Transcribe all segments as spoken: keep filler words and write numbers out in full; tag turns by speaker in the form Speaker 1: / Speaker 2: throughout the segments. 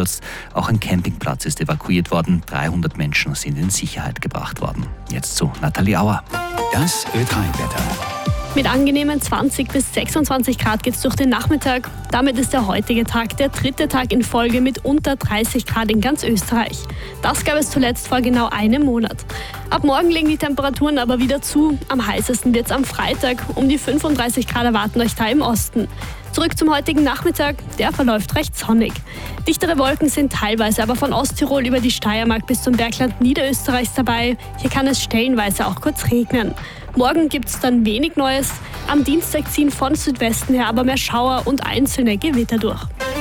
Speaker 1: abgestürzt. Auch ein Campingplatz ist evakuiert worden. dreihundert Menschen sind in Sicherheit gebracht worden. Jetzt zu Nathalie Auer.
Speaker 2: Das Ö drei Wetter.
Speaker 3: Mit angenehmen zwanzig bis sechsundzwanzig Grad geht's durch den Nachmittag. Damit ist der heutige Tag der dritte Tag in Folge mit unter dreißig Grad in ganz Österreich. Das gab es zuletzt vor genau einem Monat. Ab morgen legen die Temperaturen aber wieder zu. Am heißesten wird's am Freitag. Um die fünfunddreißig Grad erwarten euch da im Osten. Zurück zum heutigen Nachmittag, der verläuft recht sonnig. Dichtere Wolken sind teilweise aber von Osttirol über die Steiermark bis zum Bergland Niederösterreichs dabei. Hier kann es stellenweise auch kurz regnen. Morgen gibt es dann wenig Neues. Am Dienstag ziehen von Südwesten her aber mehr Schauer und einzelne Gewitter durch.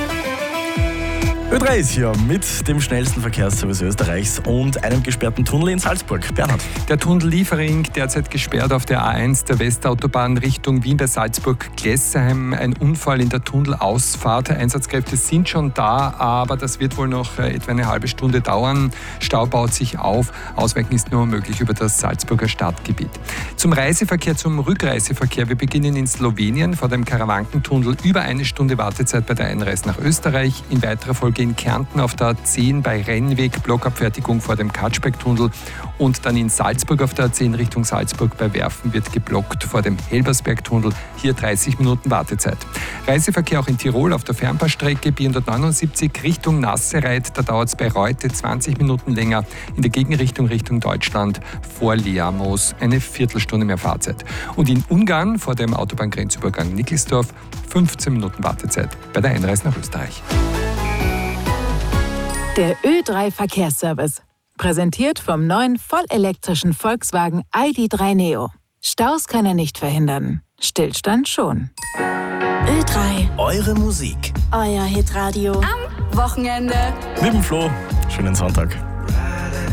Speaker 4: Ö drei ist hier mit dem schnellsten Verkehrsservice Österreichs und einem gesperrten Tunnel in Salzburg. Bernhard.
Speaker 5: Der Tunnel Liefering derzeit gesperrt auf der A eins der Westautobahn Richtung Wien bei Salzburg-Glessheim. Ein Unfall in der Tunnelausfahrt. Einsatzkräfte sind schon da, aber das wird wohl noch etwa eine halbe Stunde dauern. Stau baut sich auf. Ausweichen ist nur möglich über das Salzburger Stadtgebiet. Zum Reiseverkehr, zum Rückreiseverkehr. Wir beginnen in Slowenien vor dem Karawankentunnel. Über eine Stunde Wartezeit bei der Einreise nach Österreich. In weiterer Folge in Kärnten auf der A zehn bei Rennweg, Blockabfertigung vor dem Katschbeck-Tunnel und dann in Salzburg auf der A zehn Richtung Salzburg bei Werfen wird geblockt vor dem Helbersberg-Tunnel. Hier dreißig Minuten Wartezeit. Reiseverkehr auch in Tirol auf der Fernbahnstrecke B hundertneunundsiebzig Richtung Nassereit. Da dauert es bei Reute zwanzig Minuten länger. In der Gegenrichtung Richtung Deutschland vor Liamos eine Viertelstunde mehr Fahrzeit. Und in Ungarn vor dem Autobahngrenzübergang Nickelsdorf fünfzehn Minuten Wartezeit bei der Einreise nach Österreich.
Speaker 6: Der Ö drei Verkehrsservice. Präsentiert vom neuen vollelektrischen Volkswagen I D drei Neo. Staus kann er nicht verhindern. Stillstand schon.
Speaker 7: Ö drei.
Speaker 2: Eure Musik.
Speaker 7: Euer Hitradio.
Speaker 8: Am Wochenende.
Speaker 4: Mit dem Flo. Schönen Sonntag.